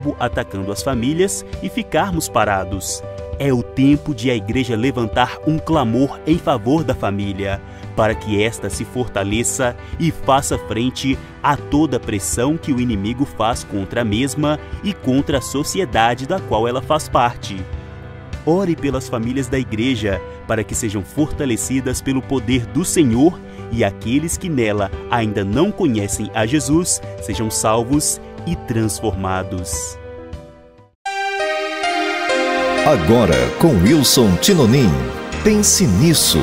atacando as famílias e ficarmos parados. É o tempo de a igreja levantar um clamor em favor da família, para que esta se fortaleça e faça frente a toda a pressão que o inimigo faz contra a mesma e contra a sociedade da qual ela faz parte. Ore pelas famílias da igreja, para que sejam fortalecidas pelo poder do Senhor e aqueles que nela ainda não conhecem a Jesus sejam salvos e transformados. Agora com Wilson Tinonim. Pense nisso.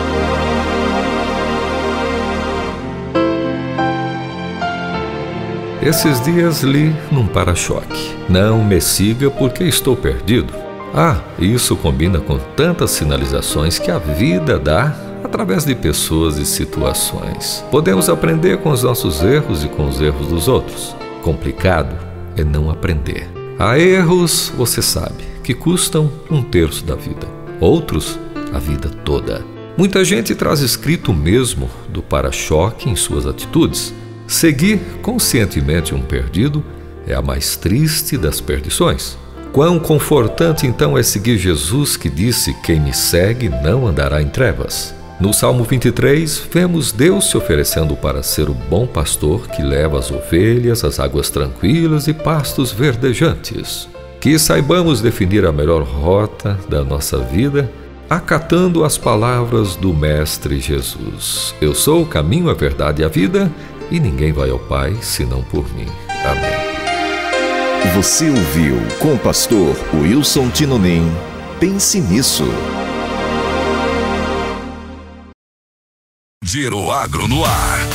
Esses dias li num para-choque: não me siga porque estou perdido. Isso combina com tantas sinalizações que a vida dá através de pessoas e situações. Podemos aprender com os nossos erros e com os erros dos outros. Complicado é não aprender. Há erros, você sabe, que custam 1/3 da vida. Outros, a vida toda. Muita gente traz escrito o mesmo do para-choque em suas atitudes. Seguir conscientemente um perdido é a mais triste das perdições. Quão confortante então é seguir Jesus, que disse: quem me segue não andará em trevas. No Salmo 23, vemos Deus se oferecendo para ser o bom pastor que leva as ovelhas às águas tranquilas e pastos verdejantes. Que saibamos definir a melhor rota da nossa vida, acatando as palavras do Mestre Jesus: eu sou o caminho, a verdade e a vida, e ninguém vai ao Pai senão por mim. Amém. Você ouviu com o pastor Wilson Tinonim. Pense nisso. Giro Agro no ar.